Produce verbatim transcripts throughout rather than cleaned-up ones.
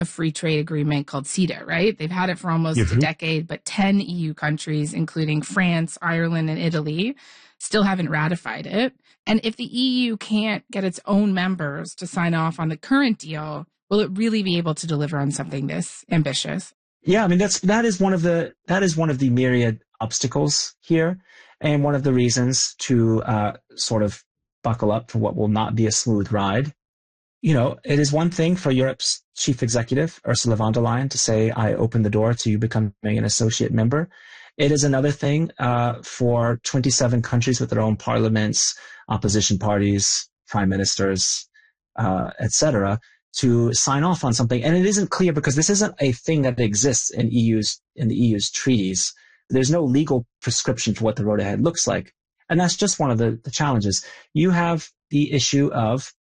a free trade agreement called CETA, right? They've had it for almost mm-hmm. a decade, but ten E U countries, including France, Ireland, and Italy, still haven't ratified it. And if the E U can't get its own members to sign off on the current deal, will it really be able to deliver on something this ambitious? Yeah, I mean, that's, that is one of the, that is one of the myriad obstacles here. And one of the reasons to, uh, sort of buckle up for what will not be a smooth ride. You know, it is one thing for Europe's chief executive, Ursula von der Leyen, to say, I open the door to you becoming an associate member. It is another thing, uh, for twenty-seven countries with their own parliaments, opposition parties, prime ministers, uh, et cetera, to sign off on something. And it isn't clear because this isn't a thing that exists in E U's, in the E U's treaties. There's no legal prescription for what the road ahead looks like. And that's just one of the, the challenges. You have the issue of,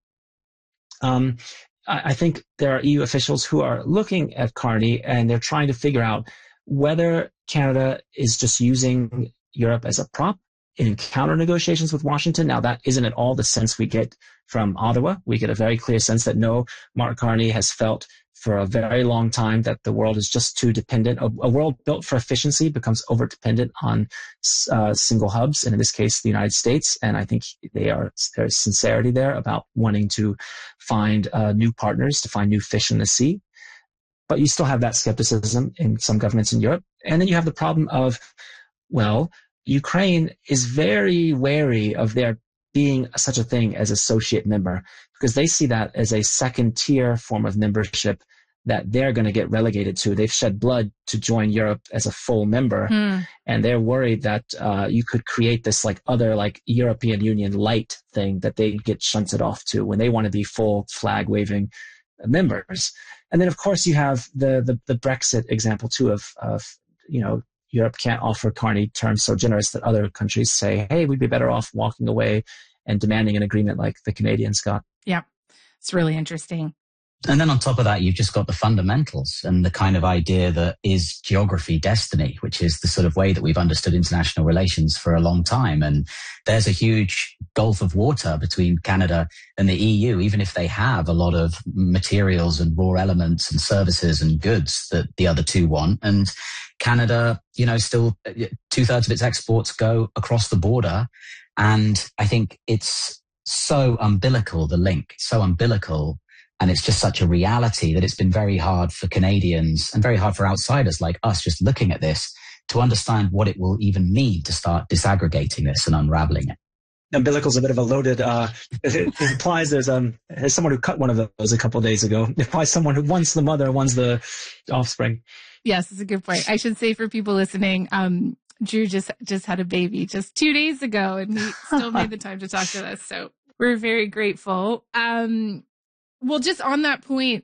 um, I, I think there are E U officials who are looking at Carney and they're trying to figure out whether Canada is just using Europe as a prop in counter negotiations with Washington. Now, that isn't at all the sense we get from Ottawa. We get a very clear sense that no, Mark Carney has felt for a very long time that the world is just too dependent. A, a world built for efficiency becomes over dependent on uh, single hubs, and in this case, the United States. And I think they are, there's sincerity there about wanting to find uh, new partners, to find new fish in the sea. But you still have that skepticism in some governments in Europe. And then you have the problem of, well, Ukraine is very wary of there being such a thing as associate member because they see that as a second tier form of membership that they're going to get relegated to. They've shed blood to join Europe as a full member. Mm. And they're worried that uh, you could create this like other like European Union light thing that they get shunted off to when they want to be full flag waving members. And then, of course, you have the, the, the Brexit example, too, of, of, you know, Europe can't offer Carney terms so generous that other countries say, hey, we'd be better off walking away and demanding an agreement like the Canadians got. Yeah, it's really interesting. And then on top of that, you've just got the fundamentals and the kind of idea that is geography destiny, which is the sort of way that we've understood international relations for a long time. And there's a huge gulf of water between Canada and the E U, even if they have a lot of materials and raw elements and services and goods that the other two want. And Canada, you know, still two thirds of its exports go across the border. And I think it's so umbilical, the link, so umbilical. And it's just such a reality that it's been very hard for Canadians and very hard for outsiders like us just looking at this to understand what it will even mean to start disaggregating this and unraveling it. Umbilical is a bit of a loaded, uh, it, it implies there's, um, as someone who cut one of those a couple of days ago, it implies someone who one's the mother, one's the offspring. Yes, that's a good point. I should say for people listening, um, Drew just, just had a baby just two days ago and he still made the time to talk to us. So we're very grateful. Um, Well, just on that point,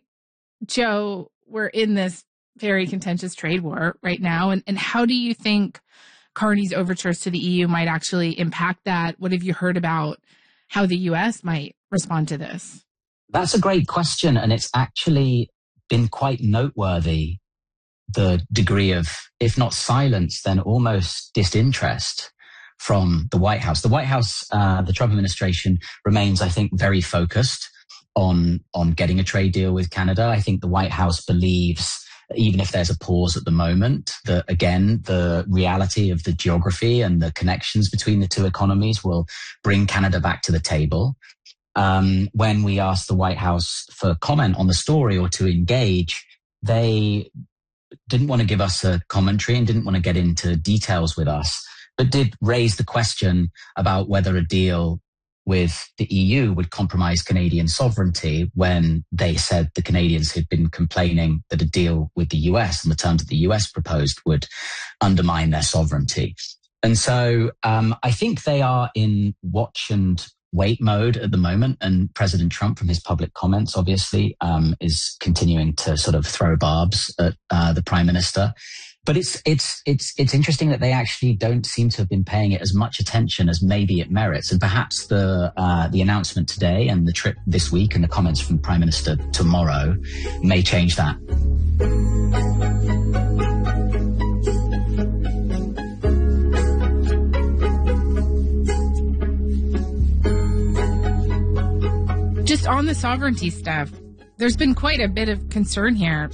Joe, we're in this very contentious trade war right now. And, and how do you think Carney's overtures to the E U might actually impact that? What have you heard about how the U S might respond to this? That's a great question. And it's actually been quite noteworthy, the degree of, if not silence, then almost disinterest from the White House. The White House, uh, the Trump administration remains, I think, very focused on, on getting a trade deal with Canada. I think the White House believes, even if there's a pause at the moment, that again, the reality of the geography and the connections between the two economies will bring Canada back to the table. Um, when we asked the White House for comment on the story or to engage, they didn't want to give us a commentary and didn't want to get into details with us, but did raise the question about whether a deal with the E U would compromise Canadian sovereignty when they said the Canadians had been complaining that a deal with the U S and the terms that the U S proposed would undermine their sovereignty. And so um, I think they are in watch and wait mode at the moment. And President Trump, from his public comments, obviously, um, is continuing to sort of throw barbs at uh, the Prime Minister. But it's it's it's it's interesting that they actually don't seem to have been paying it as much attention as maybe it merits. And perhaps the uh, the announcement today and the trip this week and the comments from Prime Minister tomorrow may change that. Just on the sovereignty stuff, there's been quite a bit of concern here